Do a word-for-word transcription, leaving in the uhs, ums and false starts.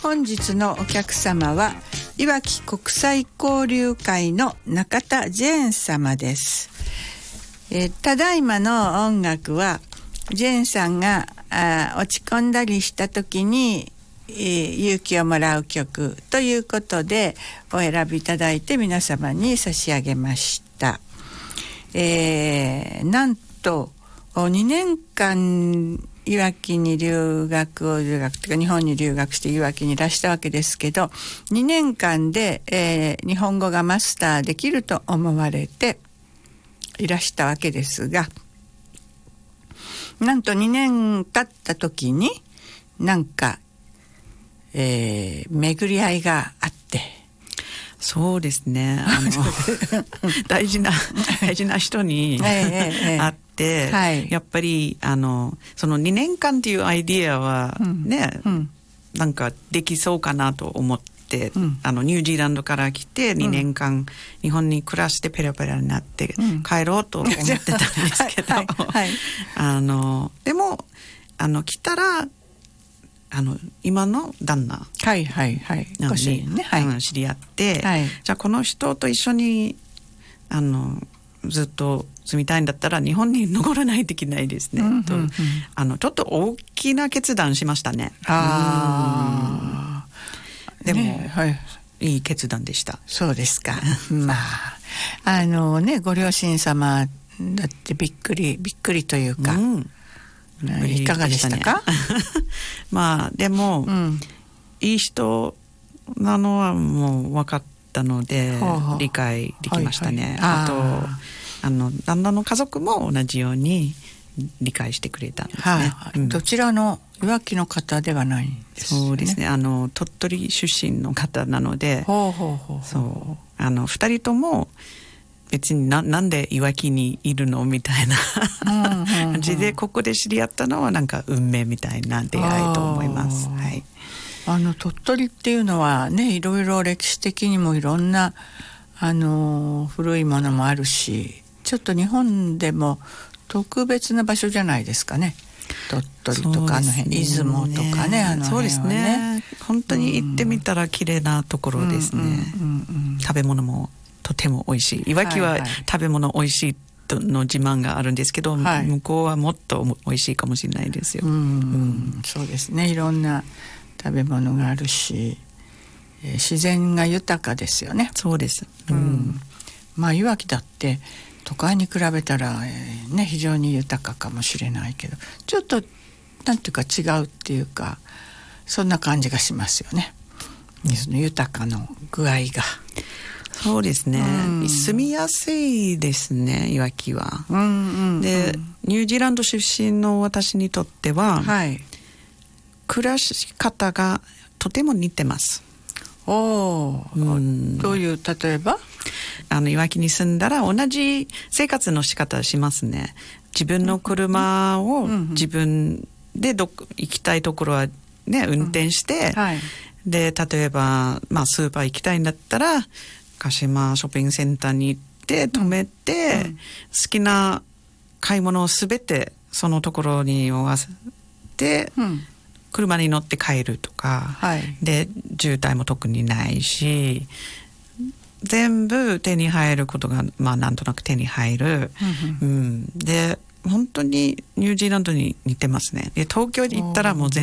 本日のお客様はいわき国際交流会の中田ジェーン様です。えー、ただいまの音楽はジェーンさんがあ落ち込んだりした時に、えー、勇気をもらう曲ということでお選びいただいて皆様に差し上げました。えー、なんとにねんかんいわきに留学を留学というか日本に留学していわきにいらしたわけですけど、にねんかんで、えー、日本語がマスターできると思われていらしたわけですが、なんとにねん経った時になんか、えー、巡り合いがあって、 そうですね、あの大事な大事な人に会って、はい、やっぱりあのそのにねんかんっていうアイディアはね、うん、なんかできそうかなと思って、うん、あのニュージーランドから来てにねんかん日本に暮らしてペラペラになって帰ろうと思ってたんですけど、あのでもあの来たらあの今の旦那はいはいはいに、ねはい、知り合って、はい、じゃあこの人と一緒にあのずっと住みたいんだったら日本に残らないといけないですね、うんうんうん、とあのちょっと大きな決断しましたね。あでも、ねはい、いい決断でした。 そうですかまああのねご両親様だってびっくりびっくりというか、うんいかがでしたか？ まあでも、うん、いい人なのはもう分かったのでほうほう理解できましたね、はいはい、あ, あとあの旦那の家族も同じように理解してくれたんですね、 はいうん、どちらのいわきの方ではないんですね。 そうですね、あの鳥取出身の方なのでほうほうほうほうそうあのふたりとも別に な, なんでいわきにいるのみたいな感じでここで知り合ったのはなんか運命みたいな出会いと思います、はい、 あの鳥取っていうのはねいろいろ歴史的にもいろんなあの古いものもあるしちょっと日本でも特別な場所じゃないですかね。鳥取とかあの辺、ね、出雲とかねあの辺はねそうですね本当に行ってみたら綺麗なところですね、うんうんうんうん、食べ物もとても美味しい。いわきは食べ物美味しいとの自慢があるんですけど、はい、向こうはもっと美味しいかもしれないですよ。うん、うん、 そうですねいろんな食べ物があるし、えー、自然が豊かですよね。 そうです、 うんうん、まあいわきだって都会に比べたら、えーね、非常に豊かかもしれないけどちょっとなんていうか違うっていうかそんな感じがしますよね、うん、その豊かの具合が。 そうですね、うん、住みやすいですねいわきは、うんうんうん、でニュージーランド出身の私にとっては、はい、暮らし方がとても似てます。 おー、うん、どういう例えばあのいわきに住んだら同じ生活の仕方しますね。自分の車を自分でど行きたいところは、ね、運転して、うんはい、で例えば、まあ、スーパー行きたいんだったら鹿島ショッピングセンターに行って止めて、うん、好きな買い物をすべてそのところに終わせて、うん、車に乗って帰るとか、はい、で渋滞も特にないし全部手に入ることが、まあ、なんとなく手に入る、うんうん、で本当にニュージーランドに似てますね。で東京に行ったらもう全